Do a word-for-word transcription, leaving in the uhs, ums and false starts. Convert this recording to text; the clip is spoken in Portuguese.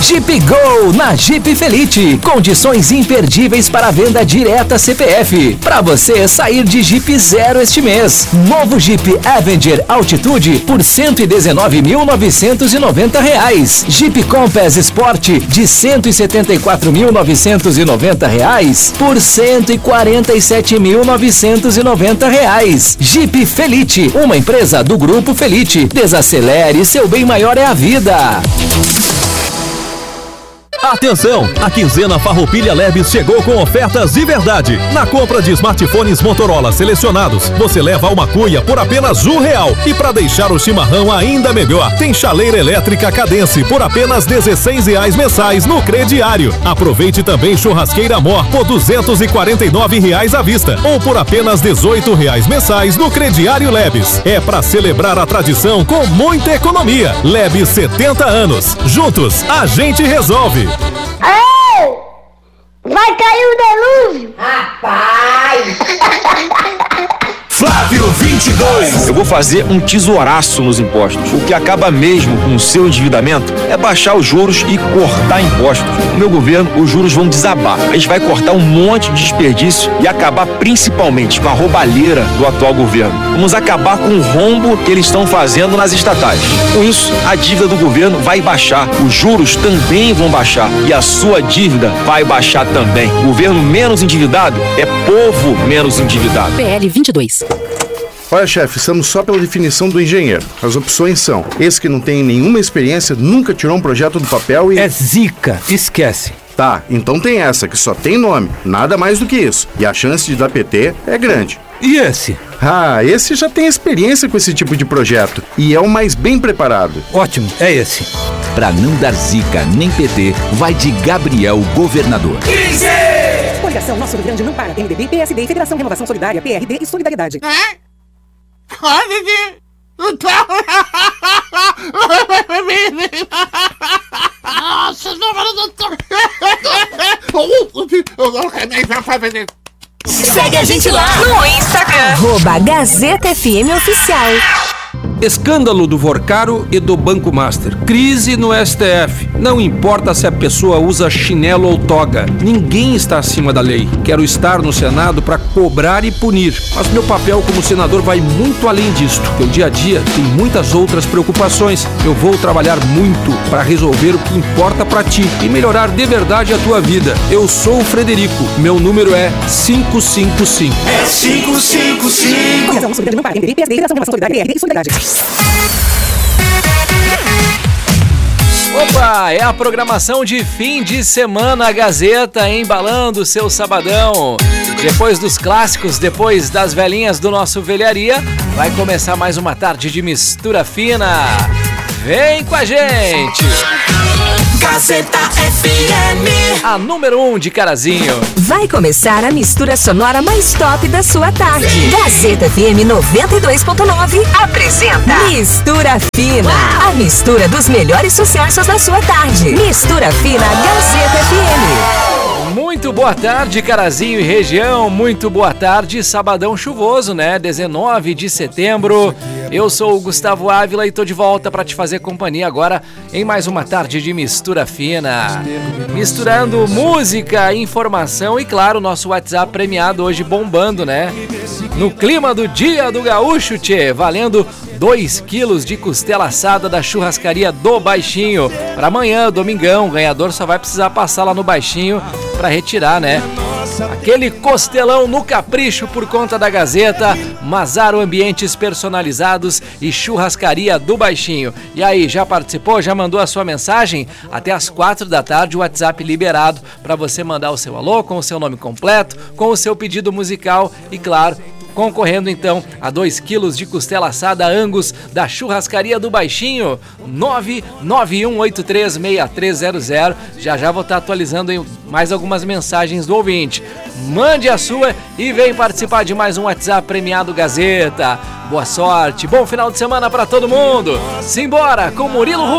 Jeep Go na Jeep Felite. Condições imperdíveis para venda direta C P F. Para você sair de Jeep zero este mês. Novo Jeep Avenger Altitude por cento e dezenove mil novecentos e noventa reais. Jeep Compass Sport de cento e setenta e quatro mil novecentos e noventa reais por cento e quarenta e sete mil novecentos e noventa reais. Jeep Felite, uma empresa do Grupo Felite. Desacelere, seu bem maior é a vida. Atenção! A quinzena Farroupilha Lebes chegou com ofertas de verdade. Na compra de smartphones Motorola selecionados, você leva uma cuia por apenas um real. E para deixar o chimarrão ainda melhor, tem chaleira elétrica Cadence por apenas dezesseis reais mensais no crediário. Aproveite também churrasqueira Mor por duzentos e quarenta e nove reais à vista ou por apenas dezoito reais mensais no crediário Lebes. É para celebrar a tradição com muita economia. Lebes setenta anos. Juntos, a gente resolve. Ei! Vai cair o delúvio! Rapaz! Flávio vinte e dois. Eu vou fazer um tesouraço nos impostos. O que acaba mesmo com o seu endividamento é baixar os juros e cortar impostos. No meu governo, os juros vão desabar. A gente vai cortar um monte de desperdício e acabar principalmente com a roubalheira do atual governo. Vamos acabar com o rombo que eles estão fazendo nas estatais. Com isso, a dívida do governo vai baixar. Os juros também vão baixar. E a sua dívida vai baixar também. Governo menos endividado é povo menos endividado. P L vinte e dois. Olha, chefe, estamos só pela definição do engenheiro. As opções são: esse que não tem nenhuma experiência, nunca tirou um projeto do papel e... É zica, esquece. Tá, então tem essa, que só tem nome, nada mais do que isso. E a chance de dar P T é grande. E esse? Ah, esse já tem experiência com esse tipo de projeto e é o mais bem preparado. Ótimo, é esse. Pra não dar zica nem P T, vai de Gabriel Governador. quinze! Coligação Nosso Rio Grande não para. M D B, P S D, Federação Renovação Solidária, P R D e Solidariedade. É? Olha aqui! Nossa, segue a gente lá no Instagram. Arroba Gazeta F M Oficial. Escândalo do Vorcaro e do Banco Master. Crise no S T F. Não importa se a pessoa usa chinelo ou toga. Ninguém está acima da lei. Quero estar no Senado para cobrar e punir. Mas meu papel como senador vai muito além disto. Meu dia a dia tem muitas outras preocupações. Eu vou trabalhar muito para resolver o que importa para ti e melhorar de verdade a tua vida. Eu sou o Frederico. Meu número é cinco cinco cinco. É cinco cinco cinco. Coligação Nosso Rio Grande não para. M D B, P S D, Federação Renovação Solidária, P R D e Solidariedade. Opa, é a programação de fim de semana Gazeta embalando o seu sabadão. Depois dos clássicos, depois das velhinhas do nosso velharia, vai começar mais uma tarde de mistura fina. Vem com a gente! Gazeta F M, a número um de Carazinho. Vai começar a mistura sonora mais top da sua tarde. Gazeta F M noventa e dois ponto nove apresenta Mistura Fina, a mistura dos melhores sucessos da sua tarde. Mistura Fina Gazeta F M. Muito boa tarde, Carazinho e região. Muito boa tarde, sabadão chuvoso, né? dezenove de setembro. Eu sou o Gustavo Ávila e tô de volta para te fazer companhia agora em mais uma tarde de mistura fina. Misturando música, informação e, claro, nosso WhatsApp premiado hoje bombando, né? No clima do Dia do Gaúcho, tchê, valendo dois quilos de costela assada da churrascaria do Baixinho. Para amanhã, domingão, o ganhador só vai precisar passar lá no Baixinho para retirar, né? Aquele costelão no capricho por conta da Gazeta, Mazaro Ambientes Personalizados e Churrascaria do Baixinho. E aí, já participou? Já mandou a sua mensagem? Até às quatro da tarde o WhatsApp liberado para você mandar o seu alô com o seu nome completo, com o seu pedido musical e, claro, concorrendo então a dois quilos de costela assada Angus da Churrascaria do Baixinho. Nove nove um oito três seis três zero zero. Já já vou estar atualizando em mais algumas mensagens do ouvinte. Mande a sua e vem participar de mais um WhatsApp premiado Gazeta. Boa sorte, bom final de semana para todo mundo. Simbora com Murilo Ru.